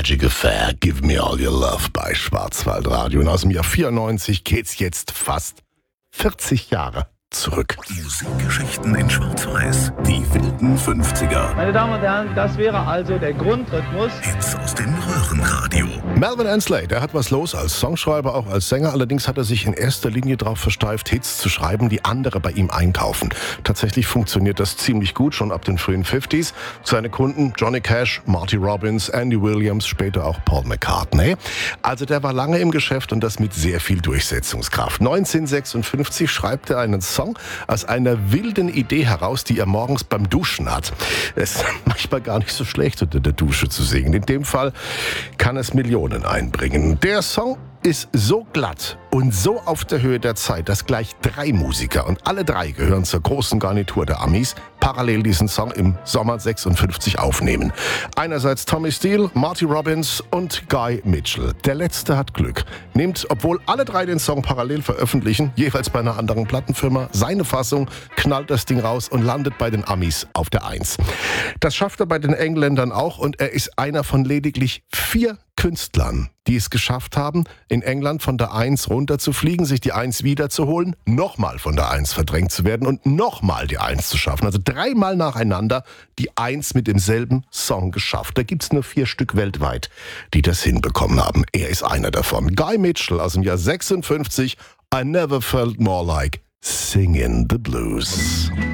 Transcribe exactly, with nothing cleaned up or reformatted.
Magic Affair, Give Me All Your Love bei Schwarzwaldradio. Und aus dem Jahr vierundneunzig geht's jetzt fast vierzig Jahre zurück. Musikgeschichten in Schwarz-Weiß. Die wilden fünfziger. Meine Damen und Herren, das wäre also der Grundrhythmus. Hits aus dem Röhrenradio. Melvin Ansley, der hat was los als Songschreiber, auch als Sänger. Allerdings hat er sich in erster Linie darauf versteift, Hits zu schreiben, die andere bei ihm einkaufen. Tatsächlich funktioniert das ziemlich gut, schon ab den frühen fünfziger. Seine Kunden Johnny Cash, Marty Robbins, Andy Williams, später auch Paul McCartney. Also der war lange im Geschäft und das mit sehr viel Durchsetzungskraft. neunzehnhundertsechsundfünfzig schreibt er einen Song aus einer wilden Idee heraus, die er morgens beim Duschen hat. Es ist manchmal gar nicht so schlecht, unter der Dusche zu singen. In dem Fall kann es Millionen einbringen. Der Song ist so glatt und so auf der Höhe der Zeit, dass gleich drei Musiker, und alle drei gehören zur großen Garnitur der Amis, parallel diesen Song im Sommer sechsundfünfzig aufnehmen. Einerseits Tommy Steele, Marty Robbins und Guy Mitchell. Der letzte hat Glück. Nimmt, obwohl alle drei den Song parallel veröffentlichen, jeweils bei einer anderen Plattenfirma, seine Fassung, knallt das Ding raus und landet bei den Amis auf der Eins. Das schafft er bei den Engländern auch und er ist einer von lediglich vier Künstlern, die es geschafft haben, in England von der Eins runterzufliegen, sich die Eins wiederzuholen, nochmal von der Eins verdrängt zu werden und nochmal die Eins zu schaffen. Also dreimal nacheinander die Eins mit demselben Song geschafft. Da gibt's nur vier Stück weltweit, die das hinbekommen haben. Er ist einer davon. Guy Mitchell aus dem Jahr sechsundfünfzig. I never felt more like singing the blues.